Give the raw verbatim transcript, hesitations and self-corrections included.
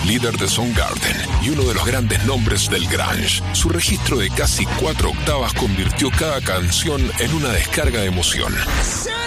líder de Soundgarden y uno de los grandes nombres del grunge. Su registro de casi cuatro octavas convirtió cada canción en una descarga de emoción.